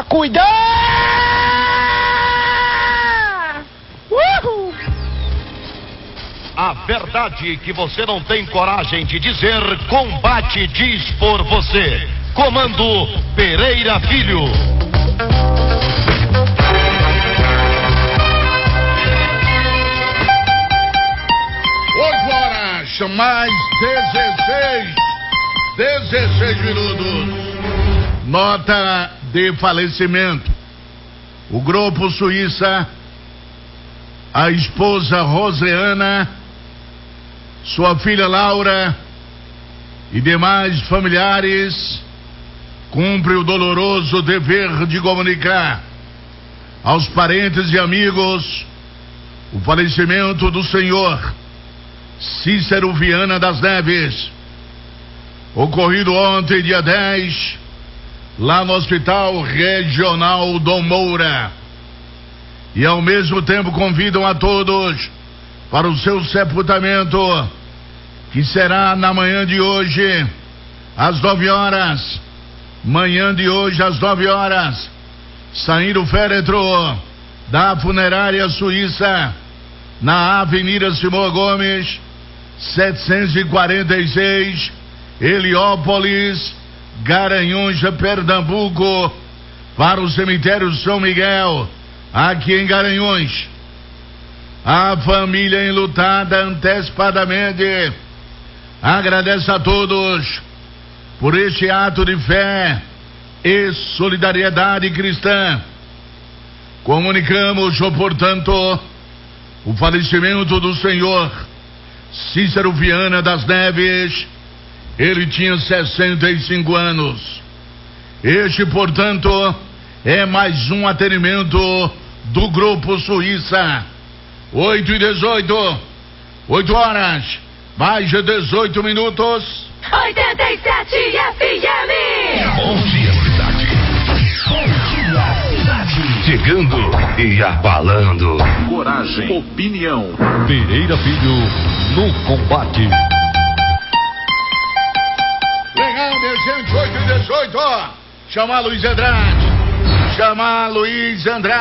cuidar! Uhul! A verdade que você não tem coragem de dizer, Combate diz por você. Comando Pereira Filho. Mais 16 minutos. Nota de falecimento. O grupo Suíça, a esposa Roseana, sua filha Laura e demais familiares cumpre o doloroso dever de comunicar aos parentes e amigos o falecimento do senhor Cícero Viana das Neves, ocorrido ontem, dia 10, lá no Hospital Regional Dom Moura. E ao mesmo tempo convidam a todos para o seu sepultamento, que será na manhã de hoje, às 9 horas. Manhã de hoje, às 9 horas, saindo o féretro da funerária suíça, na Avenida Simão Gomes, 746, Heliópolis, Garanhuns, Pernambuco, para o cemitério São Miguel, aqui em Garanhuns. A família enlutada antecipadamente agradece a todos por este ato de fé e solidariedade cristã. Comunicamos, portanto, o falecimento do senhor Cícero Viana das Neves. Ele tinha 65 anos. Este, portanto, é mais um atendimento do Grupo Suíça. 8h18, 8 horas, mais de 18 minutos. 87 FM. Bom dia, cidade. Chegando e abalando. Coragem, opinião. Pereira Filho no combate. Legal, minha gente, 8h18, ó. Chamar Luiz Andrade.